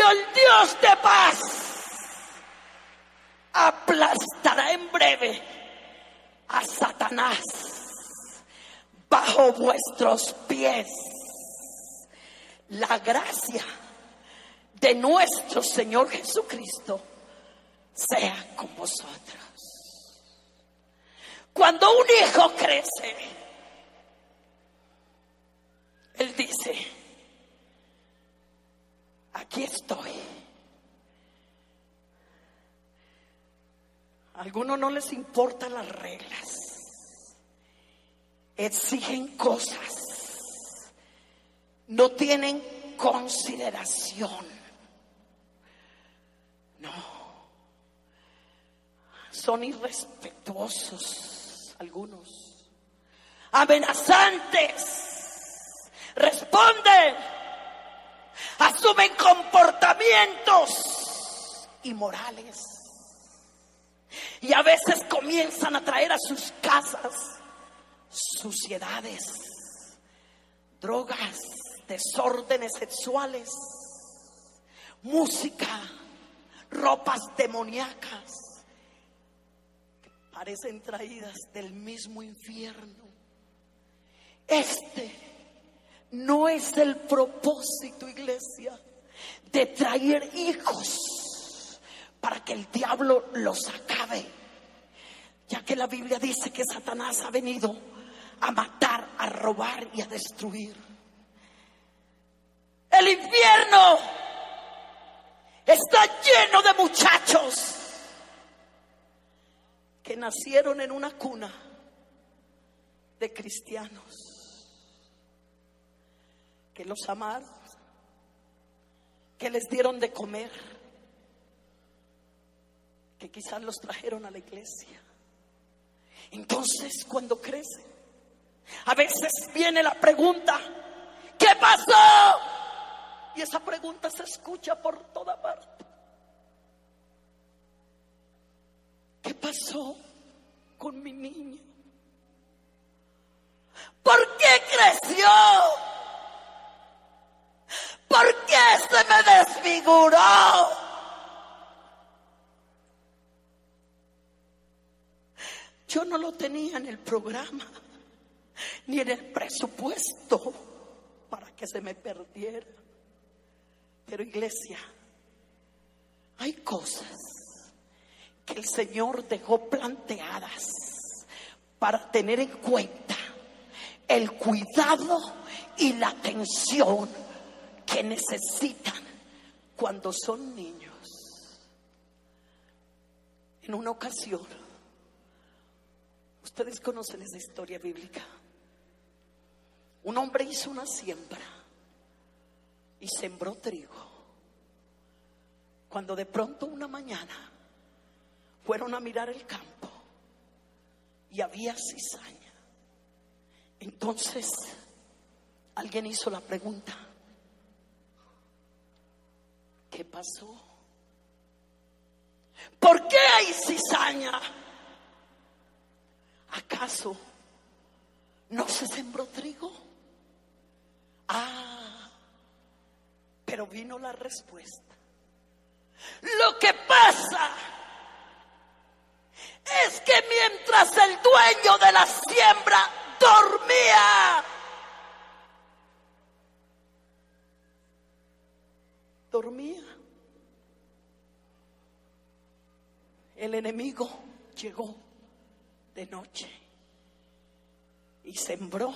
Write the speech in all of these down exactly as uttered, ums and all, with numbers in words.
Pero el Dios de paz aplastará en breve a Satanás bajo vuestros pies. La gracia de nuestro Señor Jesucristo sea con vosotros. Cuando un hijo crece, él dice: aquí estoy. A algunos no les importan las reglas, exigen cosas, no tienen consideración. No, son irrespetuosos algunos, amenazantes, responden, asumen comportamientos inmorales y a veces comienzan a traer a sus casas suciedades, drogas, desórdenes sexuales, música, ropas demoníacas que parecen traídas del mismo infierno. Este no es el propósito, iglesia, de traer hijos para que el diablo los acabe, ya que la Biblia dice que Satanás ha venido a matar, a robar y a destruir. El infierno está lleno de muchachos que nacieron en una cuna de cristianos, que los amaron, que les dieron de comer, que quizás los trajeron a la iglesia. Entonces, cuando crecen, a veces viene la pregunta: ¿qué pasó? Y esa pregunta se escucha por toda parte. ¿Qué pasó con mi niño? ¿Por qué creció? ¿Por qué se me desfiguró? Yo no lo tenía en el programa, ni en el presupuesto para que se me perdiera. Pero, iglesia, hay cosas que el Señor dejó planteadas para tener en cuenta el cuidado y la atención que necesitan cuando son niños. En una ocasión, ustedes conocen esa historia bíblica, un hombre hizo una siembra y sembró trigo, cuando de pronto una mañana fueron a mirar el campo y había cizaña. Entonces alguien hizo la pregunta: ¿qué pasó? ¿Por qué hay cizaña? ¿Acaso no se sembró trigo? Ah, pero vino la respuesta. Lo que pasa es que mientras el dueño de la siembra dormía, dormía, el enemigo llegó de noche y sembró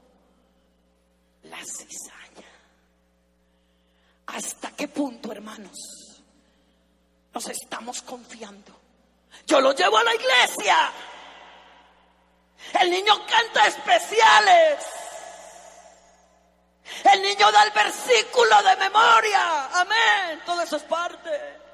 la cizaña. ¿Hasta qué punto, hermanos, nos estamos confiando? Yo lo llevo a la iglesia, el niño canta especiales, el niño da el versículo de memoria, amén, todo eso es parte.